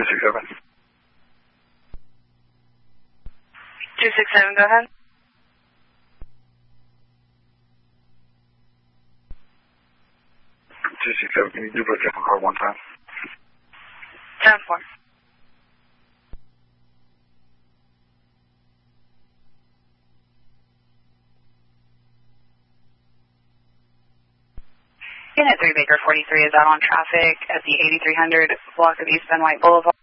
267. 267, go ahead. 267, can you duplicate the car one time? 10-4. Unit 3 Baker 43 is out on traffic at the 8300 block of East Bend White Boulevard.